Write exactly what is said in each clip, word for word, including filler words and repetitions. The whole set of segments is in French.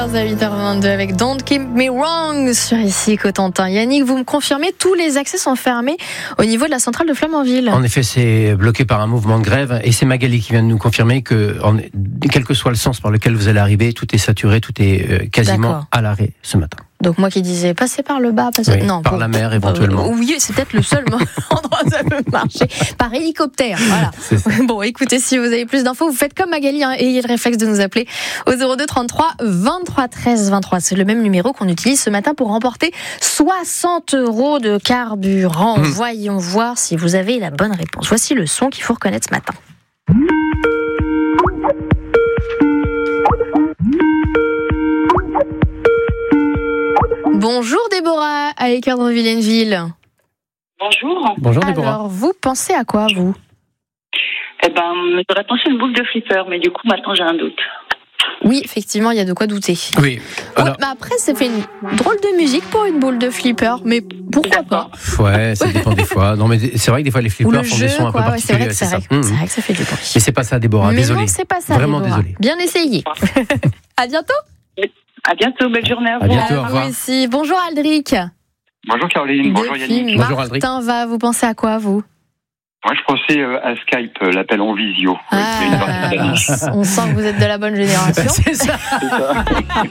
À huit heures vingt-deux avec Don't Keep Me Wrong sur ici Cotentin. Yannick, vous me confirmez, tous les accès sont fermés au niveau de la centrale de Flamanville. En effet, c'est bloqué par un mouvement de grève et c'est Magali qui vient de nous confirmer que, en, quel que soit le sens par lequel vous allez arriver, tout est saturé, tout est euh, quasiment D'accord. à l'arrêt ce matin. Donc moi qui disais passez par le bas, passez... oui, non, par pour... la mer éventuellement. Euh, oui, c'est peut-être le seul endroit où ça peut marcher. Par hélicoptère, voilà. Bon, écoutez, si vous avez plus d'infos, vous faites comme Magali, hein, et ayez le réflexe de nous appeler au zéro deux trente-trois vingt-trois treize vingt-trois. C'est le même numéro qu'on utilise ce matin pour remporter soixante euros de carburant. Mmh. Voyons voir si vous avez la bonne réponse. Voici le son qu'il faut reconnaître ce matin. Bonjour Déborah, à Équerdre-Villeneuve. Bonjour. Bonjour Déborah. Alors, vous pensez à quoi, vous ? Eh ben, j'aurais pensé à une boule de flipper, mais du coup, maintenant, j'ai un doute. Oui, effectivement, il y a de quoi douter. Oui. Alors... Ouais, mais après, ça fait une drôle de musique pour une boule de flipper, mais pourquoi pas ? Ouais, ça dépend des fois. Non, mais c'est vrai que des fois, les flippers font jeu, des sons un peu quoi, particuliers. Ouais, c'est, vrai que, c'est, vrai, c'est vrai que ça fait du bruit. Mais c'est pas ça, Déborah, mais désolé. Non, c'est pas ça, Vraiment Déborah. désolé. Bien essayé. À bientôt. À bientôt, belle journée à vous. À bientôt, au revoir. Merci. Bonjour Aldric. Bonjour Caroline, bonjour Yannick. Bonjour Aldric. Martin va, vous pensez à quoi, vous ? Moi je pensais à Skype, l'appel en visio. Ah, on sent que vous êtes de la bonne génération. C'est ça. C'est ça.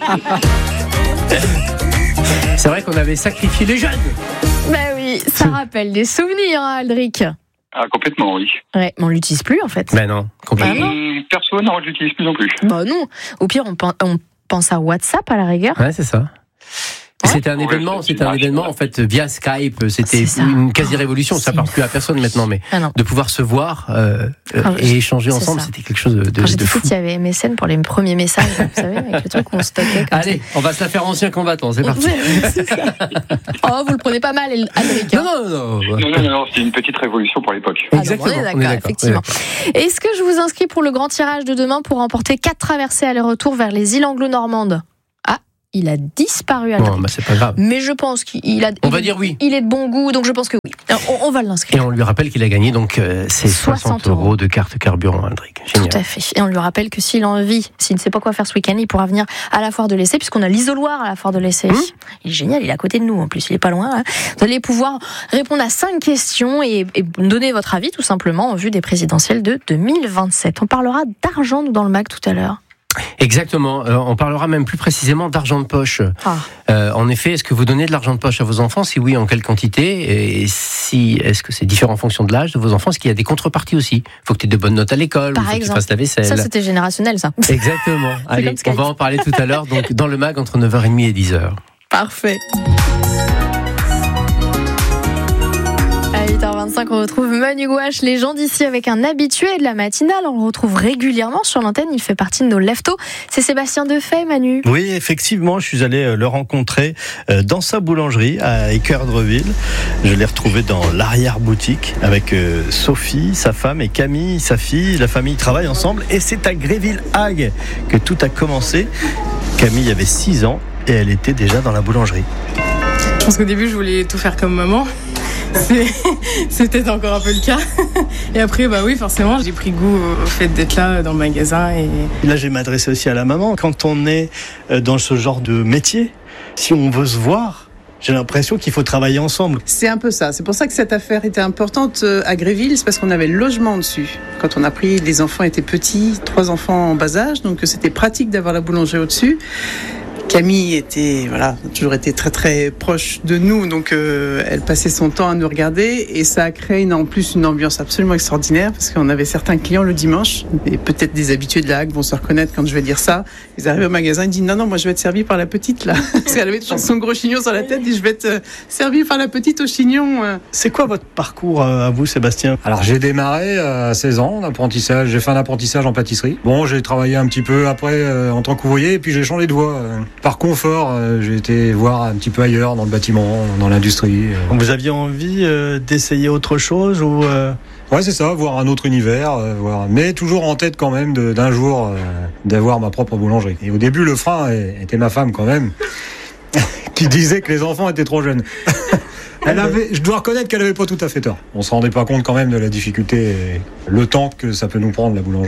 C'est vrai qu'on avait sacrifié les jeunes. Ben oui, ça rappelle des souvenirs, hein, Aldric. Ah, complètement, oui. Ouais, mais on l'utilise plus en fait. Ben non, complètement. Ah non. Perso, non, je l'utilise plus non plus. Bah non. Au pire, on, pen- on pense à WhatsApp à la rigueur. Ouais, c'est ça. Ouais. C'était un Ouais, événement, c'est c'était un événement en fait via Skype. C'était C'est ça. une quasi-révolution. Oh, ça parle plus à personne maintenant, mais Ah non. de pouvoir se voir euh, Ah, et échanger c'est ensemble, ça. c'était quelque chose de, de, Quand de j'étais fou. petite, il y avait M S N pour les premiers messages, vous savez, avec le truc où on stockait. Comme Allez, on va se la faire ancien combattant. C'est parti. C'est ça. Oh, vous le prenez pas mal, Aldric. Non, non, non. Non, non, non, non, c'était une petite révolution pour l'époque. Ah non, Exactement. on est d'accord, on est d'accord, effectivement. on est d'accord. Est-ce que je vous inscris pour le grand tirage de demain pour remporter quatre traversées aller-retour vers les îles anglo-normandes ? Ah, il a disparu, Aldric. Bon, bah, c'est pas grave. Mais je pense qu'il a. On il, va dire oui. Il est de bon goût, donc je pense que oui. On, on va Et l'inscrire. on lui rappelle qu'il a gagné donc euh, ses soixante soixante euros de carte carburant, Aldric. Génial. Tout à fait. Et on lui rappelle que s'il a envie, s'il ne sait pas quoi faire ce week-end, il pourra venir à la foire de l'essai, puisqu'on a l'isoloir à la foire de l'essai. Mmh. Il est génial, il est à côté de nous en plus, il est pas loin. Hein. Vous allez pouvoir répondre à cinq questions et, et donner votre avis tout simplement en vue des présidentielles de deux mille vingt-sept. On parlera d'argent nous dans le mag tout à l'heure. Exactement. Euh, on parlera même plus précisément d'argent de poche. Ah. Euh, en effet, est-ce que vous donnez de l'argent de poche à vos enfants ? Si oui, en quelle quantité ? Et si, est-ce que c'est différent en fonction de l'âge de vos enfants ? Est-ce qu'il y a des contreparties aussi ? Il faut que tu aies de bonnes notes à l'école, Par il faut exemple. que tu fasses ta vaisselle. Ça, c'était générationnel, ça. Exactement. Allez, comme Skype. on va en parler tout à l'heure. Donc, dans le mag entre neuf heures trente et dix heures. Parfait. À huit heures vingt-cinq, on retrouve Manu Gouache, les gens d'ici avec un habitué de la matinale. On le retrouve régulièrement sur l'antenne, il fait partie de nos leftos. C'est Sébastien Defay, Manu. Oui, effectivement, je suis allé le rencontrer dans sa boulangerie à Équerdreville. Je l'ai retrouvé dans l'arrière-boutique avec Sophie, sa femme, et Camille, sa fille. La famille travaille ensemble et c'est à Gréville-Hague que tout a commencé. Camille avait six ans et elle était déjà dans la boulangerie. Je pense qu'au début, je voulais tout faire comme maman. C'est, c'est peut-être encore un peu le cas. Et après, bah oui, forcément, j'ai pris goût au fait d'être là dans le magasin. Et... Là, je vais m'adresser aussi à la maman. Quand on est dans ce genre de métier, si on veut se voir, j'ai l'impression qu'il faut travailler ensemble. C'est un peu ça. C'est pour ça que cette affaire était importante à Gréville. C'est parce qu'on avait le logement dessus. Quand on a pris, les enfants étaient petits, trois enfants en bas âge. Donc c'était pratique d'avoir la boulangerie au-dessus. Camille était, voilà, a toujours été très très proche de nous, donc euh, elle passait son temps à nous regarder et ça a créé une, en plus une ambiance absolument extraordinaire parce qu'on avait certains clients le dimanche et peut-être des habitués de la Hague vont se reconnaître quand je vais dire ça. Ils arrivent au magasin, ils disent non non moi je vais être servi par la petite là parce qu'elle avait toujours son gros chignon sur la tête et je vais être euh, servi par la petite au chignon. Euh. C'est quoi votre parcours euh, à vous, Sébastien ? Alors j'ai démarré à seize ans d'apprentissage, j'ai fait un apprentissage en pâtisserie. Bon, j'ai travaillé un petit peu après euh, en tant qu'ouvrier et puis j'ai changé de voie. Euh. Par confort, euh, j'ai été voir un petit peu ailleurs, dans le bâtiment, dans l'industrie. Euh. Vous aviez envie euh, d'essayer autre chose ou euh... Ouais, c'est ça, voir un autre univers, euh, voir... mais toujours en tête quand même de, d'un jour euh, d'avoir ma propre boulangerie. Et au début, le frein était ma femme quand même, qui disait que les enfants étaient trop jeunes. Elle avait, je dois reconnaître qu'elle avait pas tout à fait tort. On se rendait pas compte quand même de la difficulté et le temps que ça peut nous prendre, la boulangerie.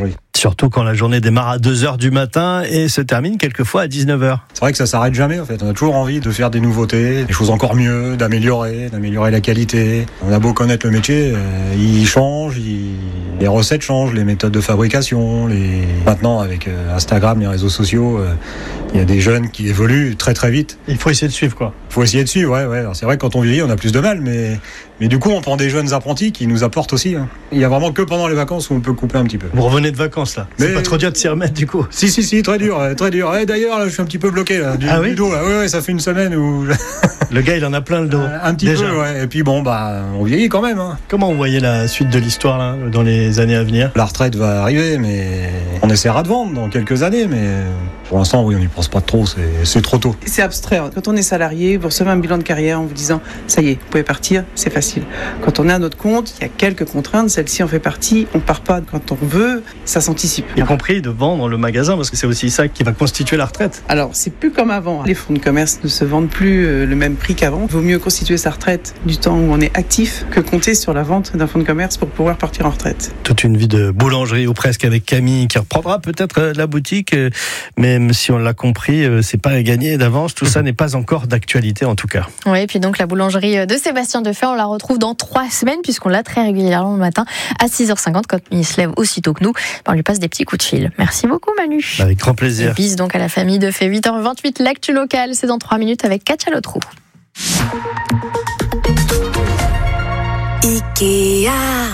Surtout quand la journée démarre à deux heures du matin et se termine quelquefois à dix-neuf heures. C'est vrai que ça s'arrête jamais en fait. On a toujours envie de faire des nouveautés, des choses encore mieux, d'améliorer, d'améliorer la qualité. On a beau connaître le métier, euh, il change, il... les recettes changent, les méthodes de fabrication. Les... Maintenant avec euh, Instagram, les réseaux sociaux, euh, il y a des jeunes qui évoluent très très vite. Il faut essayer de suivre quoi. Il faut essayer de suivre, ouais, ouais. Alors, c'est vrai que quand on vieillit, on a plus de mal, mais, mais du coup, on prend des jeunes apprentis qui nous apportent aussi. Hein. Il y a vraiment que pendant les vacances où on peut couper un petit peu. Vous revenez de vacances là. Mais... C'est pas trop dur de s'y remettre du coup. Si, si, si, très dur, très dur. Et d'ailleurs, là, je suis un petit peu bloqué là, du, ah oui du dos. Là. Ouais, ouais, ça fait une semaine où. Le gars, il en a plein le dos. Euh, un petit déjà. peu, ouais. Et puis bon, bah, on vieillit quand même. Hein. Comment vous voyez la suite de l'histoire là, dans les années à venir ? La retraite va arriver, mais on essaiera de vendre dans quelques années, mais pour l'instant, oui, on n'y pense pas trop. C'est, c'est trop tôt. C'est abstrait. Quand on est salarié, vous recevez un bilan de carrière en vous disant ça y est, vous pouvez partir, c'est facile. Quand on est à notre compte, il y a quelques contraintes, celle-ci en fait partie, on part pas quand on veut, ça s'anticipe. Y compris de vendre le magasin, parce que c'est aussi ça qui va constituer la retraite. Alors, c'est plus comme avant. Les fonds de commerce ne se vendent plus le même prix qu'avant. Il vaut mieux constituer sa retraite du temps où on est actif que compter sur la vente d'un fonds de commerce pour pouvoir partir en retraite. Toute une vie de boulangerie ou presque avec Camille qui reprendra peut-être la boutique, même si on l'a compris, c'est pas gagné d'avance. Tout ça n'est pas encore d'actualité en tout cas. Oui, et puis donc la boulangerie de Sébastien Defay, on la retrouve dans trois semaines puisqu'on l'a très régulièrement le matin à six heures cinquante quand il se lève aussitôt que nous. On lui passe des petits coups de fil. Merci beaucoup Manu. Avec grand plaisir. Et bis donc à la famille Defay. huit heures vingt-huit, l'actu locale, c'est dans trois minutes avec Katia Lotrou. Ikea.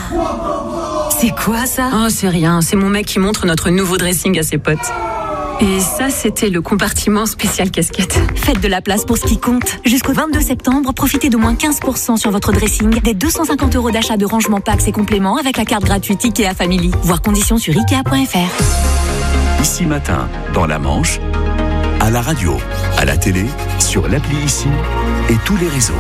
C'est quoi ça? Oh, c'est rien. C'est mon mec qui montre notre nouveau dressing à ses potes. Et ça, c'était le compartiment spécial casquette. Faites de la place pour ce qui compte. Jusqu'au vingt-deux septembre, profitez d'au moins quinze pour cent sur votre dressing, des deux cent cinquante euros d'achat de rangement packs et compléments avec la carte gratuite Ikea Family. Voir conditions sur ikea point f r. Ici Matin, dans la Manche, à la radio, à la télé, sur l'appli Ici et tous les réseaux.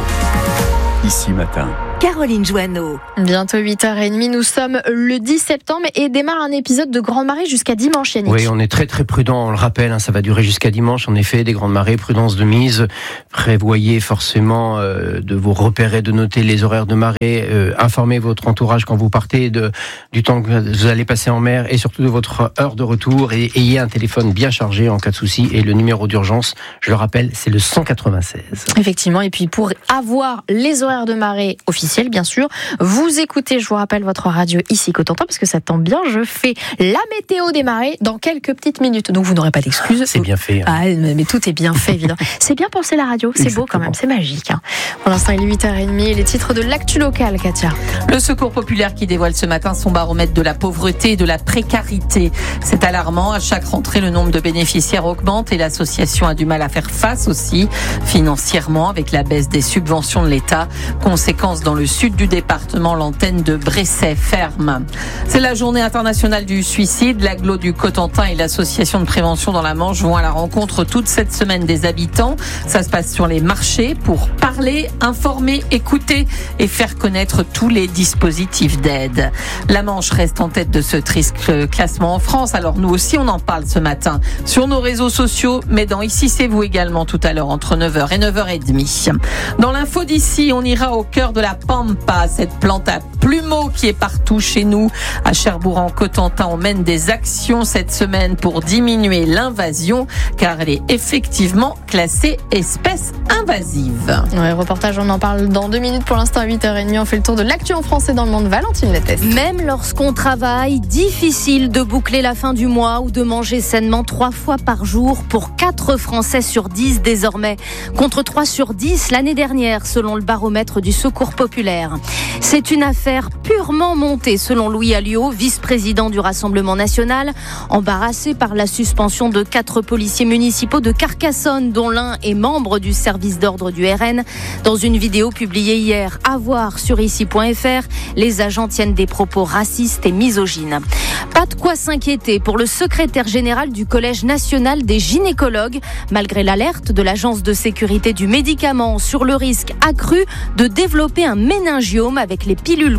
Ici Matin. Caroline Joanneau. Bientôt huit heures trente, nous sommes le dix septembre et démarre un épisode de Grande Marée jusqu'à dimanche, Yannick. Oui, on est très très prudent, on le rappelle, hein, ça va durer jusqu'à dimanche. En effet, des grandes marées, prudence de mise. Prévoyez forcément euh, de vous repérer, de noter les horaires de marée. Euh, informez votre entourage quand vous partez de, du temps que vous allez passer en mer et surtout de votre heure de retour. Et ayez un téléphone bien chargé en cas de souci. Et le numéro d'urgence, je le rappelle, c'est le cent quatre-vingt-seize. Effectivement, et puis pour avoir les horaires de marée officiels, bien sûr. Vous écoutez, je vous rappelle, votre radio ici Cotentin, parce que ça tombe bien, je fais la météo des marées dans quelques petites minutes. Donc vous n'aurez pas d'excuses. C'est bien fait. Hein. Ah, mais tout est bien fait, évidemment. C'est bien pensé la radio, c'est Exactement. Beau quand même, c'est magique. Hein. Pour l'instant, il est huit heures trente et les titres de l'actu locale, Katia. Le Secours populaire qui dévoile ce matin son baromètre de la pauvreté et de la précarité. C'est alarmant. À chaque rentrée, le nombre de bénéficiaires augmente et l'association a du mal à faire face aussi financièrement avec la baisse des subventions de l'État. Conséquence dans le sud du département, l'antenne de Bresset ferme. C'est la journée internationale du suicide. L'agglo du Cotentin et l'association de prévention dans la Manche vont à la rencontre toute cette semaine des habitants. Ça se passe sur les marchés pour parler, informer, écouter et faire connaître tous les dispositifs d'aide. La Manche reste en tête de ce triste classement en France. Alors nous aussi, on en parle ce matin sur nos réseaux sociaux, mais dans Ici c'est vous également tout à l'heure entre neuf heures et neuf heures trente. Dans l'info d'ici, on ira au cœur de la Pampa, cette plante à plumeaux qui est partout chez nous. À Cherbourg en Cotentin, on mène des actions cette semaine pour diminuer l'invasion, car elle est effectivement classée espèce invasive. Ouais, reportage, on en parle dans deux minutes. Pour l'instant, à huit heures trente, on fait le tour de l'actu en français dans le monde. Valentine Lettès. Même lorsqu'on travaille, difficile de boucler la fin du mois ou de manger sainement trois fois par jour pour quatre Français sur dix désormais, contre trois sur dix l'année dernière, selon le baromètre du Secours populaire. C'est une affaire purement montée, selon Louis Alliot, vice-président du Rassemblement national, embarrassé par la suspension de quatre policiers municipaux de Carcassonne, dont l'un est membre du service d'ordre du R N. Dans une vidéo publiée hier, à voir sur ici point f r, les agents tiennent des propos racistes et misogynes. Pas de quoi s'inquiéter pour le secrétaire général du Collège national des gynécologues, malgré l'alerte de l'Agence de sécurité du médicament sur le risque accru de développer un méningiome avec les pilules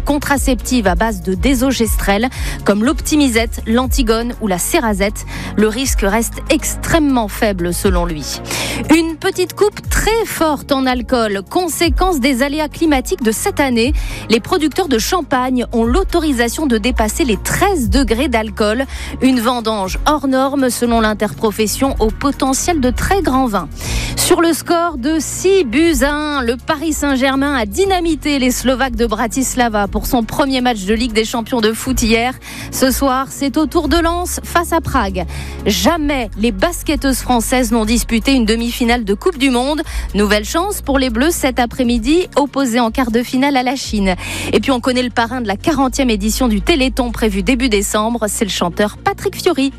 contraceptives à base de désogestrel, comme l'Optimisette, l'Antigone ou la Cerazette. Le risque reste extrêmement faible selon lui. Une petite coupe très forte en alcool, conséquence des aléas climatiques de cette année. Les producteurs de champagne ont l'autorisation de dépasser les treize degrés d'alcool. Une vendange hors norme selon l'interprofession au potentiel de très grands vins. Sur le score de six buts à un, le Paris Saint-Germain a dynamité les Slovaques de Bratislava pour son premier match de Ligue des Champions de foot hier. Ce soir, c'est au tour de Lens face à Prague. Jamais les basketteuses françaises n'ont disputé une demi-finale de Coupe du Monde. Nouvelle chance pour les Bleus cet après-midi, opposés en quart de finale à la Chine. Et puis on connaît le parrain de la quarantième édition du Téléthon prévu début décembre, c'est le chanteur Patrick Fiori.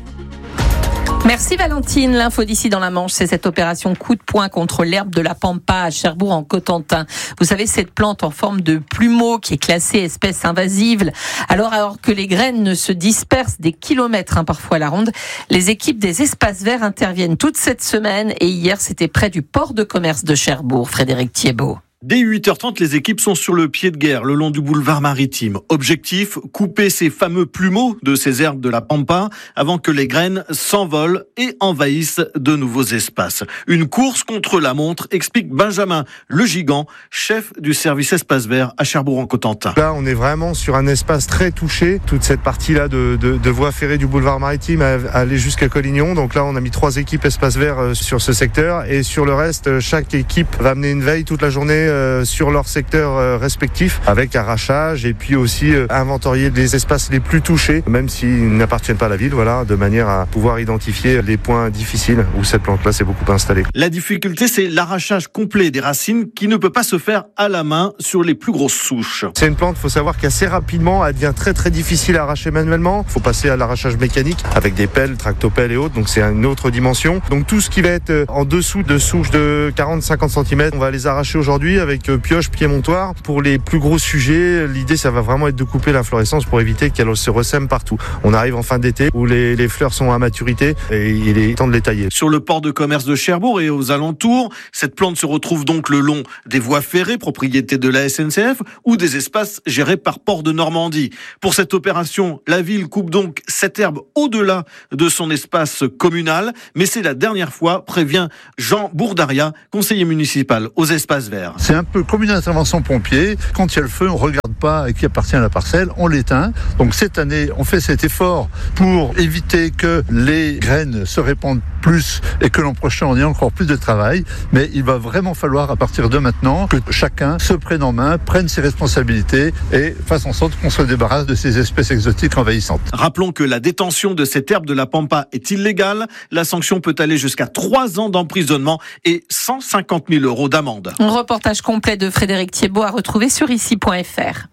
Merci Valentine. L'info d'ici dans la Manche, c'est cette opération coup de poing contre l'herbe de la Pampa à Cherbourg en Cotentin. Vous savez, cette plante en forme de plumeau qui est classée espèce invasive. Alors, alors que les graines ne se dispersent des kilomètres, hein, parfois à la ronde, les équipes des espaces verts interviennent toute cette semaine et hier, c'était près du port de commerce de Cherbourg. Frédéric Thiebaud. Dès huit heures trente, les équipes sont sur le pied de guerre le long du boulevard maritime. Objectif, couper ces fameux plumeaux de ces herbes de la Pampa avant que les graines s'envolent et envahissent de nouveaux espaces. Une course contre la montre, explique Benjamin Le Gigant, chef du service espace vert à Cherbourg-en-Cotentin. Là, on est vraiment sur un espace très touché. Toute cette partie-là de, de, de voie ferrée du boulevard maritime à aller jusqu'à Collignon. Donc là, on a mis trois équipes espace vert sur ce secteur et sur le reste, chaque équipe va mener une veille toute la journée sur leur secteur respectif avec arrachage et puis aussi inventorier les espaces les plus touchés, même s'ils n'appartiennent pas à la ville, voilà, de manière à pouvoir identifier les points difficiles où cette plante-là s'est beaucoup installée. La difficulté, c'est l'arrachage complet des racines qui ne peut pas se faire à la main sur les plus grosses souches. C'est une plante, il faut savoir qu'assez rapidement, elle devient très très difficile à arracher manuellement. Il faut passer à l'arrachage mécanique avec des pelles, tractopelles et autres, donc c'est une autre dimension. Donc tout ce qui va être en dessous de souches de quarante à cinquante centimètres, on va les arracher aujourd'hui avec pioche, pied montoir. Pour les plus gros sujets, l'idée ça va vraiment être de couper l'inflorescence pour éviter qu'elle se ressème partout. On arrive en fin d'été où les, les fleurs sont à maturité et il est temps de les tailler. Sur le port de commerce de Cherbourg et aux alentours, cette plante se retrouve donc le long des voies ferrées, propriété de la S N C F, ou des espaces gérés par Port de Normandie. Pour cette opération, la ville coupe donc cette herbe au-delà de son espace communal, mais c'est la dernière fois, prévient Jean Bourdaria, conseiller municipal aux espaces verts. C'est un peu comme une intervention pompier. Quand il y a le feu, on ne regarde pas à qui appartient la parcelle, on l'éteint. Donc cette année, on fait cet effort pour éviter que les graines se répandent plus et que l'an prochain, on ait encore plus de travail. Mais il va vraiment falloir, à partir de maintenant, que chacun se prenne en main, prenne ses responsabilités et fasse en sorte qu'on se débarrasse de ces espèces exotiques envahissantes. Rappelons que la détention de cette herbe de la Pampa est illégale. La sanction peut aller jusqu'à trois ans d'emprisonnement et cent cinquante mille euros d'amende. Un reportage complet de Frédéric Thiebaud à retrouver sur ici point f r.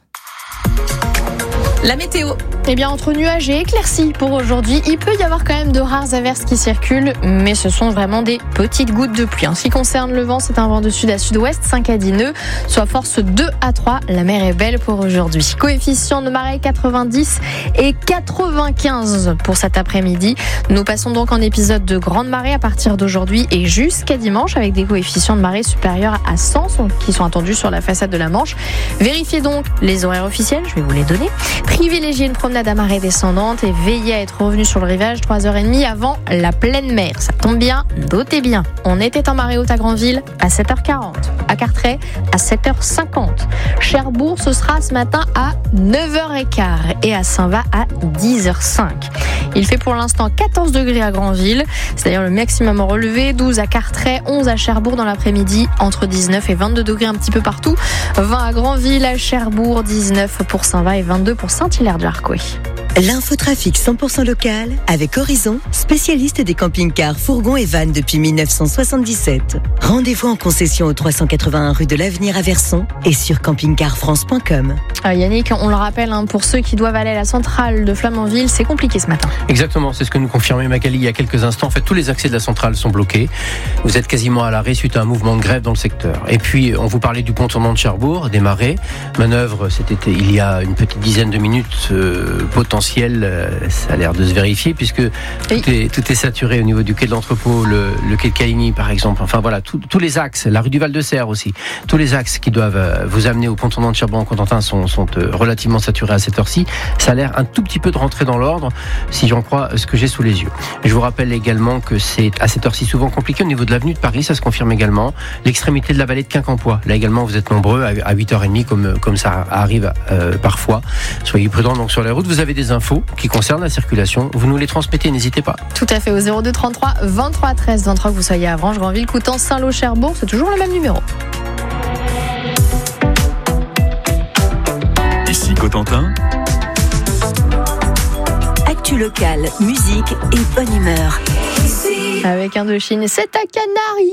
La météo. Eh bien, entre nuages et éclaircies pour aujourd'hui, il peut y avoir quand même de rares averses qui circulent, mais ce sont vraiment des petites gouttes de pluie. En ce qui concerne le vent, c'est un vent de sud à sud-ouest, cinq à dix nœuds, soit force deux à trois. La mer est belle pour aujourd'hui. Coefficient de marée quatre-vingt-dix et quatre-vingt-quinze pour cet après-midi. Nous passons donc en épisode de grande marée à partir d'aujourd'hui et jusqu'à dimanche avec des coefficients de marée supérieurs à cent qui sont attendus sur la façade de la Manche. Vérifiez donc les horaires officiels, je vais vous les donner. Privilégiez une promenade à marée descendante et veillez à être revenu sur le rivage trois heures trente avant la pleine mer. Ça tombe bien, notez bien. On était en marée haute à Granville à sept heures quarante, à Carteret à sept heures cinquante. Cherbourg, ce sera ce matin à neuf heures quinze et à Saint-Va à dix heures cinq. Il fait pour l'instant quatorze degrés à Granville, c'est-à-dire le maximum relevé, douze à Carteret, onze à Cherbourg dans l'après-midi, entre dix-neuf et vingt-deux degrés un petit peu partout, vingt à Granville, à Cherbourg, dix-neuf pour Saint-Va et vingt-deux pour Saint-Hilaire-du-Harcouët. L'infotrafic cent pour cent local avec Horizon, spécialiste des camping-cars, fourgons et vannes depuis mille neuf cent soixante-dix-sept. Rendez-vous en concession au trois cent quatre-vingt-un rue de l'Avenir à Verson et sur camping car france point com. Ah Yannick, on le rappelle, hein, pour ceux qui doivent aller à la centrale de Flamanville, c'est compliqué ce matin. Exactement, c'est ce que nous confirmait Magali il y a quelques instants. En fait, tous les accès de la centrale sont bloqués. Vous êtes quasiment à l'arrêt suite à un mouvement de grève dans le secteur. Et puis, on vous parlait du pont tournant de Cherbourg, démarré. Manœuvre, c'était il y a une petite dizaine de minutes, euh, potentielle. potentiel, euh, ça a l'air de se vérifier puisque oui. tout, est, tout est saturé au niveau du quai de l'entrepôt, le, le quai de Caligny par exemple. Enfin voilà, tout, tous les axes, la rue du Val-de-Serre aussi, tous les axes qui doivent euh, vous amener au pont tournant de Cherbourg-en-Cotentin sont, sont euh, relativement saturés à cette heure-ci. Ça a l'air un tout petit peu de rentrer dans l'ordre, si j'en crois ce que j'ai sous les yeux. Je vous rappelle également que c'est à cette heure-ci souvent compliqué au niveau de l'avenue de Paris, ça se confirme également. L'extrémité de la vallée de Quincampoix, là également vous êtes nombreux à huit heures trente comme, comme ça arrive euh, parfois. Soyez prudents donc sur les routes. Vous avez des infos qui concernent la circulation, vous nous les transmettez, n'hésitez pas. Tout à fait, au zéro deux trente-trois vingt-trois treize vingt-trois, que vous soyez à Avranches, Granville, Coutances, Saint-Lô, Cherbourg, c'est toujours le même numéro. Ici Cotentin. Actu locale, musique et bonne humeur. Avec Indochine, c'est à Canary.